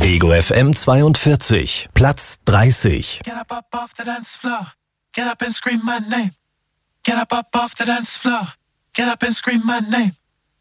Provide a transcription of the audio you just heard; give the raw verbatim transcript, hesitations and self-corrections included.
Ego F M zweiundvierzig, Platz dreißig. Get up, up off the dance floor. Get up and scream my name. Get up, up off the dance floor. Get up and scream my name.